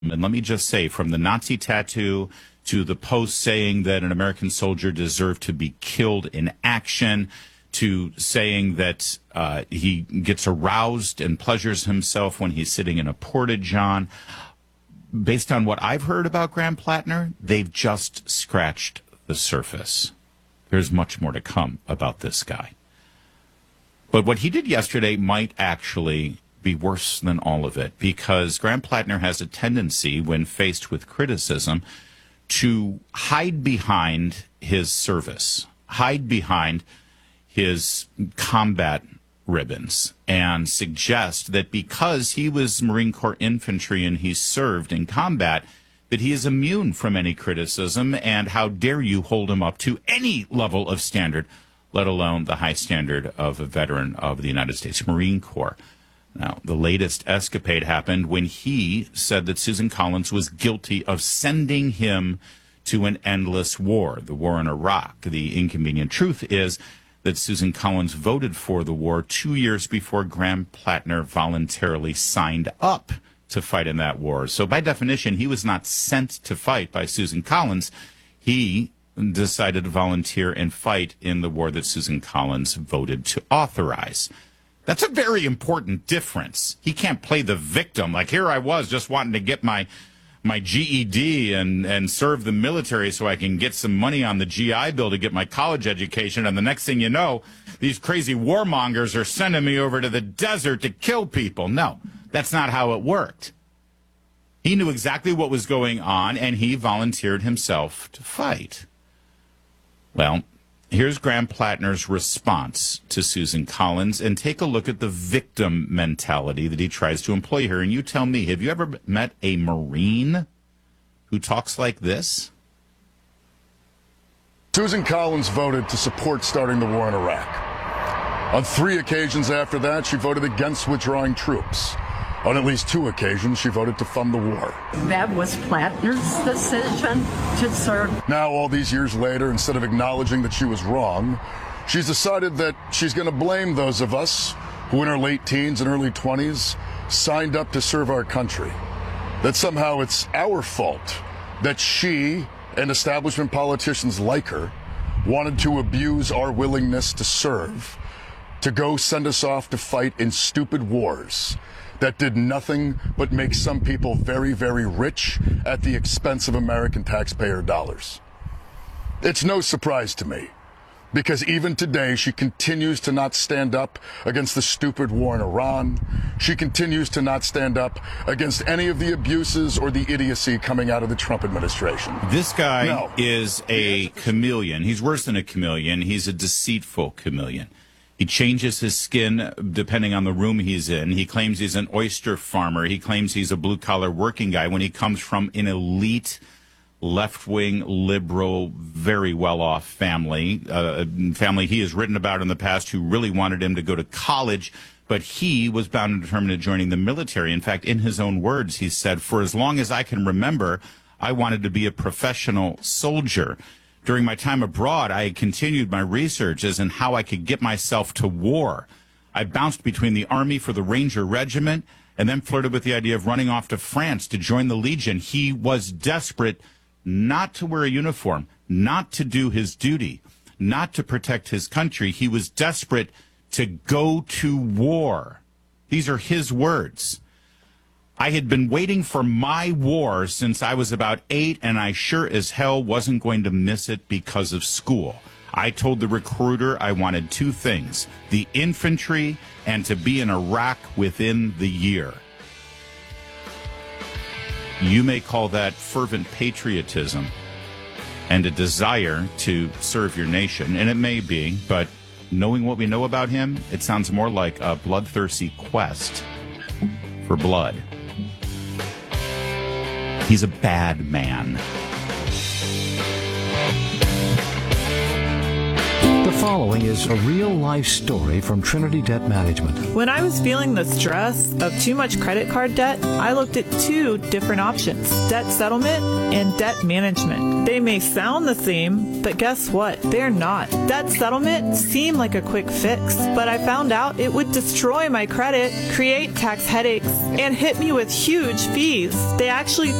And let me just say, from the Nazi tattoo to the post saying that an American soldier deserved to be killed in action, to saying that he gets aroused and pleasures himself when he's sitting in a porta-john, based on what I've heard about Graham Plattner, they've just scratched the surface. There's much more to come about this guy. But what he did yesterday might actually be worse than all of it, because Graham Plattner has a tendency, when faced with criticism, to hide behind his service, hide behind his combat ribbons, and suggest that because he was Marine Corps infantry and he served in combat, that he is immune from any criticism, and how dare you hold him up to any level of standard, let alone the high standard of a veteran of the United States Marine Corps. Now, the latest escapade happened when he said that Susan Collins was guilty of sending him to an endless war, the war in Iraq. The inconvenient truth is that Susan Collins voted for the war 2 years before Graham Plattner voluntarily signed up to fight in that war. So by definition, he was not sent to fight by Susan Collins. He decided to volunteer and fight in the war that Susan Collins voted to authorize. That's a very important difference. He can't play the victim. Like, here I was just wanting to get my GED and serve the military so I can get some money on the GI Bill to get my college education. And the next thing you know, these crazy warmongers are sending me over to the desert to kill people. No, that's not how it worked. He knew exactly what was going on, and he volunteered himself to fight. Well, here's Graham Plattner's response to Susan Collins, and take a look at the victim mentality that he tries to employ here. And you tell me, have you ever met a Marine who talks like this? Susan Collins voted to support starting the war in Iraq. On 3 occasions after that, she voted against withdrawing troops. On at least 2 occasions, she voted to fund the war. That was Plattner's decision to serve. Now, all these years later, instead of acknowledging that she was wrong, she's decided that she's going to blame those of us who in our late teens and early 20s signed up to serve our country. That somehow it's our fault that she and establishment politicians like her wanted to abuse our willingness to serve, to go send us off to fight in stupid wars that did nothing but make some people very, very rich at the expense of American taxpayer dollars. It's no surprise to me, because even today she continues to not stand up against the stupid war in Iran. She continues to not stand up against any of the abuses or the idiocy coming out of the Trump administration. This guy is a chameleon. He's worse than a chameleon. He's a deceitful chameleon. He changes his skin depending on the room he's in. He claims he's an oyster farmer. He claims he's a blue-collar working guy when he comes from an elite, left-wing, liberal, very well-off family he has written about in the past, who really wanted him to go to college, but he was bound and determined to joining the military. In fact, in his own words, he said, "For as long as I can remember, I wanted to be a professional soldier. During my time abroad, I continued my research as in how I could get myself to war. I bounced between the Army for the Ranger Regiment and then flirted with the idea of running off to France to join the Legion." He was desperate not to wear a uniform, not to do his duty, not to protect his country. He was desperate to go to war. These are his words. "I had been waiting for my war since I was about 8, and I sure as hell wasn't going to miss it because of school. I told the recruiter I wanted 2 things, the infantry and to be in Iraq within the year." You may call that fervent patriotism and a desire to serve your nation, and it may be, but knowing what we know about him, it sounds more like a bloodthirsty quest for blood. He's a bad man. The following is a real-life story from Trinity Debt Management. When I was feeling the stress of too much credit card debt, I looked at 2 different options, debt settlement and debt management. They may sound the same, but guess what? They're not. Debt settlement seemed like a quick fix, but I found out it would destroy my credit, create tax headaches, and hit me with huge fees. They actually